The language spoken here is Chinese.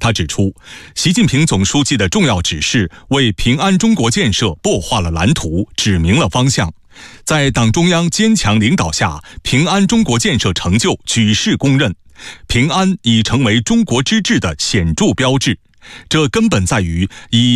他指出，习近平总书记的重要指示为平安中国建设擘画了蓝图，指明了方向。在党中央坚强领导下，平安中国建设成就举世公认，平安已成为中国之治的显著标志。这根本在于以